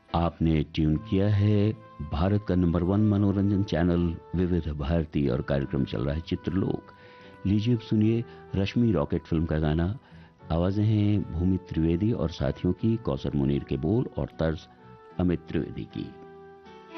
आपने ट्यून किया है भारत का नंबर 1 मनोरंजन चैनल विविध भारती और कार्यक्रम चल रहा है चित्रलोक। लीजिए अब सुनिए रश्मि रॉकेट फिल्म का गाना। आवाजें हैं भूमि त्रिवेदी और साथियों की, कौसर मुनीर के बोल और तर्ज अमित त्रिवेदी की।